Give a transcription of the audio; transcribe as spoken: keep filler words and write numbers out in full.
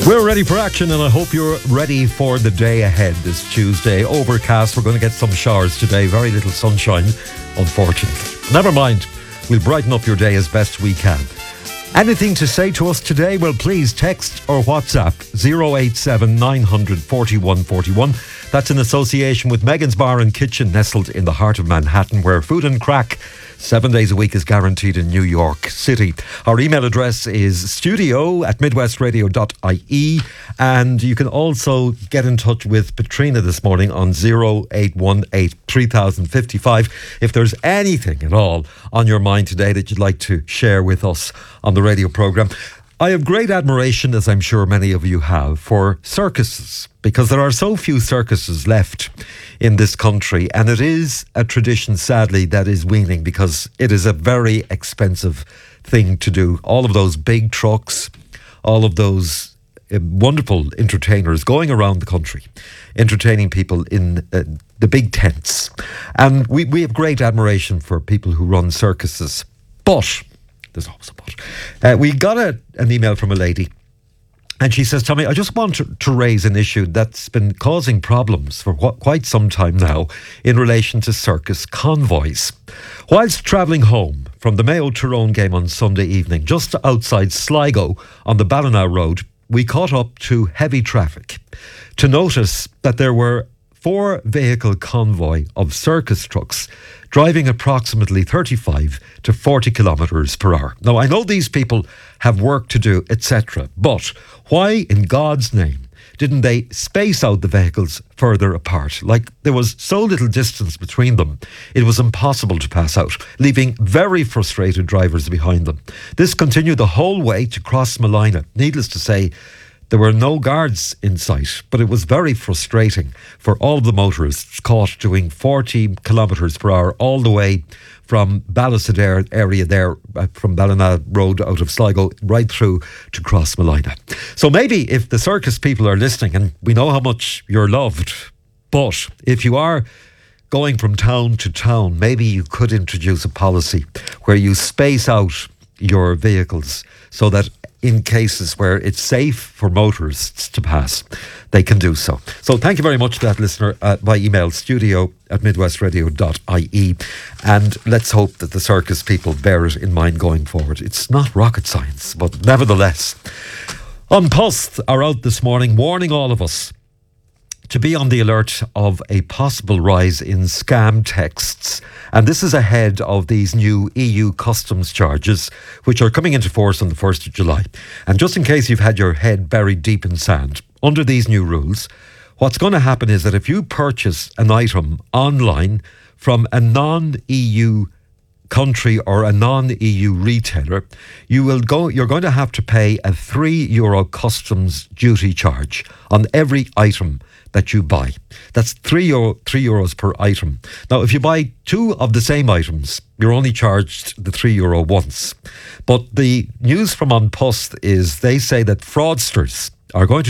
We're ready for action, and I hope you're ready for the day ahead this Tuesday. Overcast, we're going to get some showers today. Very little sunshine, unfortunately. Never mind, we'll brighten up your day as best we can. Anything to say to us today? Well, please text or WhatsApp zero eight seven nine hundred forty-one forty-one. That's in association with Megan's Bar and Kitchen, nestled in the heart of Manhattan, where food and crack seven days a week is guaranteed in New York City. Our email address is studio at midwestradio dot I E, and you can also get in touch with Petrina this morning on zero eight one eight three thousand fifty-five if there's anything at all on your mind today that you'd like to share with us on the radio programme. I have great admiration, as I'm sure many of you have, for circuses, because there are so few circuses left in this country, and it is a tradition, sadly, that is waning because it is a very expensive thing to do. All of those big trucks, all of those uh, wonderful entertainers going around the country, entertaining people in uh, the big tents. And we, we have great admiration for people who run circuses. But there's always a but. Uh, we got a, an email from a lady, and she says, Tommy, I just want to, to raise an issue that's been causing problems for wh- quite some time now in relation to circus convoys. Whilst travelling home from the Mayo Tyrone game on Sunday evening, just outside Sligo on the Ballina Road, we caught up to heavy traffic to notice that there were four vehicle convoy of circus trucks driving approximately thirty-five to forty kilometres per hour. Now, I know these people have work to do, et cetera, but why in God's name didn't they space out the vehicles further apart? Like, there was so little distance between them, it was impossible to pass out, leaving very frustrated drivers behind them. This continued the whole way to Crossmolina. Needless to say, there were no guards in sight, but it was very frustrating for all of the motorists caught doing forty kilometres per hour all the way from Ballysadare area there, uh, from Ballina Road out of Sligo, right through to Crossmolina. So maybe if the circus people are listening, and we know how much you're loved, but if you are going from town to town, maybe you could introduce a policy where you space out your vehicles so that in cases where it's safe for motorists to pass, they can do so. So thank you very much to that listener uh, by email, studio at midwestradio dot I E. And let's hope that the circus people bear it in mind going forward. It's not rocket science, but nevertheless. An Post are out this morning warning all of us to be on the alert of a possible rise in scam texts. And this is ahead of these new E U customs charges, which are coming into force on the first of July. And just in case you've had your head buried deep in sand, under these new rules, what's going to happen is that if you purchase an item online from a non-E U country or a non-E U retailer, you will go you're going to have to pay a three euro customs duty charge on every item that you buy. That's three euro, three euros per item. Now, if you buy two of the same items, you're only charged the three euro once. But the news from An Post is they say that fraudsters are going to